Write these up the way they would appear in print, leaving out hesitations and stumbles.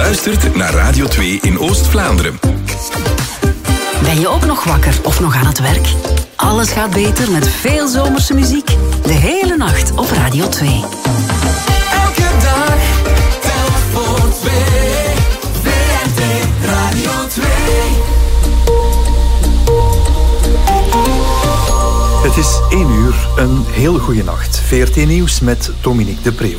luistert naar Radio 2 in Oost-Vlaanderen. Ben je ook nog wakker of nog aan het werk? Alles gaat beter met veel zomerse muziek. De hele nacht op Radio 2. Elke dag telt voor 2. VRT Radio 2. Het is 1 uur, een heel goede nacht. VRT Nieuws met Dominique de Preeuw.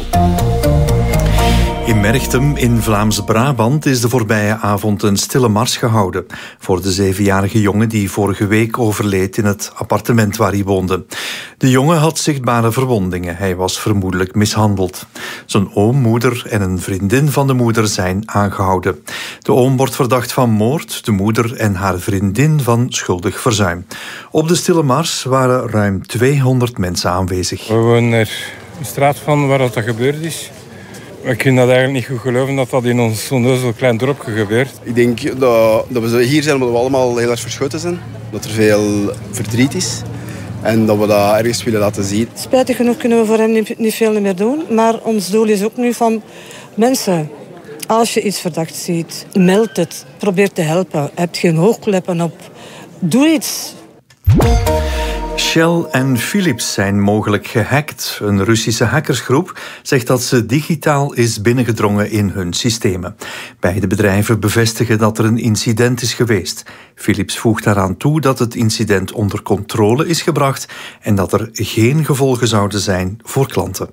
In Merchtem in Vlaams-Brabant is de voorbije avond een stille mars gehouden voor de 7-jarige jongen die vorige week overleed in het appartement waar hij woonde. De jongen had zichtbare verwondingen. Hij was vermoedelijk mishandeld. Zijn oom, moeder en een vriendin van de moeder zijn aangehouden. De oom wordt verdacht van moord, de moeder en haar vriendin van schuldig verzuim. Op de stille mars waren ruim 200 mensen aanwezig. We wonen er een straat van waar dat gebeurd is. We kunnen dat eigenlijk niet goed geloven dat dat in ons onnozel klein dorpje gebeurt. Ik denk dat we hier zijn omdat we allemaal heel erg verschoten zijn. Dat er veel verdriet is. En dat we dat ergens willen laten zien. Spijtig genoeg kunnen we voor hem niet veel meer doen. Maar ons doel is ook nu van mensen. Als je iets verdacht ziet, meld het. Probeer te helpen. Heb geen oogkleppen op. Doe iets. Shell en Philips zijn mogelijk gehackt. Een Russische hackersgroep zegt dat ze digitaal is binnengedrongen in hun systemen. Beide bedrijven bevestigen dat er een incident is geweest. Philips voegt daaraan toe dat het incident onder controle is gebracht en dat er geen gevolgen zouden zijn voor klanten.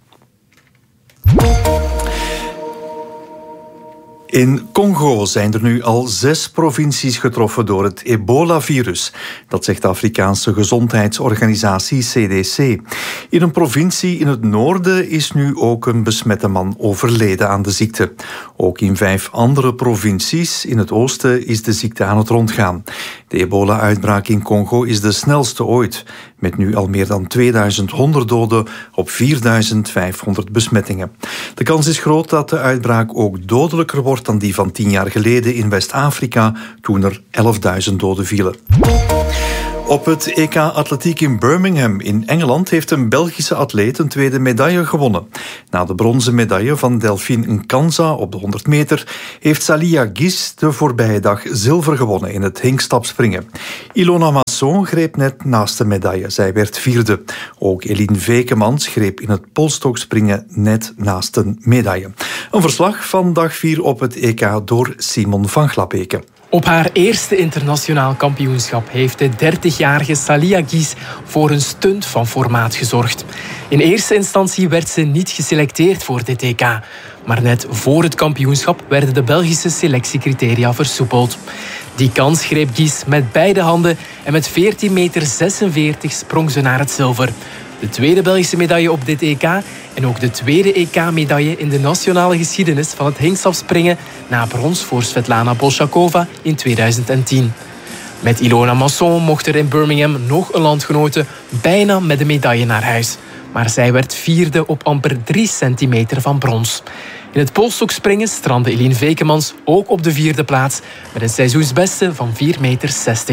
In Congo zijn er nu al 6 provincies getroffen door het ebola-virus. Dat zegt de Afrikaanse gezondheidsorganisatie CDC. In een provincie in het noorden is nu ook een besmette man overleden aan de ziekte. Ook in 5 andere provincies in het oosten is de ziekte aan het rondgaan. De ebola-uitbraak in Congo is de snelste ooit, met nu al meer dan 2100 doden op 4500 besmettingen. De kans is groot dat de uitbraak ook dodelijker wordt dan die van 10 jaar geleden in West-Afrika, toen er 11.000 doden vielen. Op het EK Atletiek in Birmingham in Engeland heeft een Belgische atleet een tweede medaille gewonnen. Na de bronzen medaille van Delphine Nkanza op de 100 meter heeft Salia Gis de voorbije dag zilver gewonnen in het hinkstapspringen. Ilona Masson greep net naast de medaille. Zij werd 4e. Ook Eline Vekemans greep in het polstokspringen net naast een medaille. Een verslag van dag 4 op het EK door Simon van Glabeke. Op haar eerste internationaal kampioenschap heeft de 30-jarige Salia Gis voor een stunt van formaat gezorgd. In eerste instantie werd ze niet geselecteerd voor dit EK. Maar net voor het kampioenschap werden de Belgische selectiecriteria versoepeld. Die kans greep Gis met beide handen en met 14,46 meter sprong ze naar het zilver. De tweede Belgische medaille op dit EK en ook de tweede EK-medaille in de nationale geschiedenis van het hinkstapspringen na brons voor Svetlana Bolshakova in 2010. Met Ilona Masson mocht er in Birmingham nog een landgenote bijna met de medaille naar huis. Maar zij werd 4e op amper 3 centimeter van brons. In het polstokspringen strandde Eline Vekemans ook op de 4e plaats met een seizoensbeste van 4,60 meter.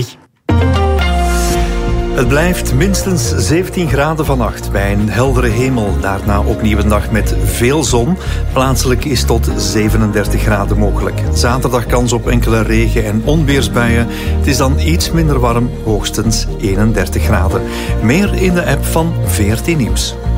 Het blijft minstens 17 graden vannacht bij een heldere hemel. Daarna opnieuw een dag met veel zon. Plaatselijk is tot 37 graden mogelijk. Zaterdag kans op enkele regen- en onweersbuien. Het is dan iets minder warm, hoogstens 31 graden. Meer in de app van VRT Nieuws.